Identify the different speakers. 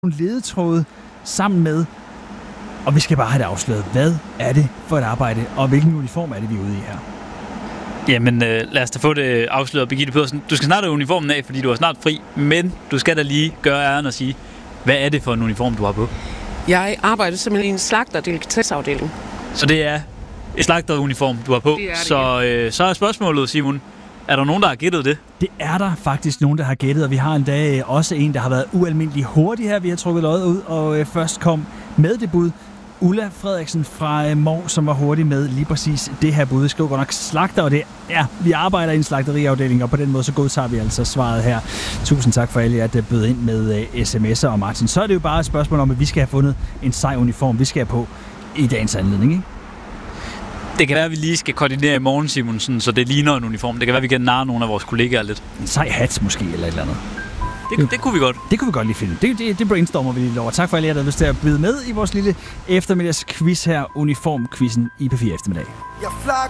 Speaker 1: nogle ledetråde sammen med, og vi skal bare have det afsløret. Hvad er det for et arbejde, og hvilken uniform er det, vi er ude i her?
Speaker 2: Jamen, lad os da få det afsløret, Birgitte Pedersen. Du skal snart have uniformen af, fordi du er snart fri, men du skal da lige gøre æren og sige, hvad er det for en uniform, du har på?
Speaker 3: Jeg arbejder simpelthen i en slagterdelikatesseafdeling.
Speaker 2: Så det er et slagteruniform, du har på.
Speaker 3: Det er det,
Speaker 2: så er spørgsmålet, Simon, er der nogen, der har gættet det?
Speaker 1: Det er der faktisk nogen, der har gættet, og vi har endda også en, der har været ualmindelig hurtig her. Vi har trukket løjet ud, og først kom med det bud. Ulla Frederiksen fra Mor, som var hurtig med lige præcis det her bud. Vi skriver godt nok slagter, og det er, vi arbejder i en slagteriafdeling, og på den måde så godtager vi altså svaret her. Tusind tak for alle jer, der bød ind med sms'er, og Martin. Så er det jo bare et spørgsmål om, at vi skal have fundet en sej uniform, vi skal have på i dagens anledning, ikke?
Speaker 2: Det kan være, at vi lige skal koordinere i morgen, Simonsen, så det ligner en uniform. Det kan være, at vi kan narre nogle af vores kollegaer lidt.
Speaker 1: En sej hat måske, eller et eller andet.
Speaker 2: Det kunne vi godt.
Speaker 1: Det kunne vi godt lige finde. Det brainstormer vi lige over. Tak for alle jer, der har lyst til at byde med i vores lille eftermiddagsquiz her. Uniformquizzen i P4 eftermiddag.
Speaker 4: Jeg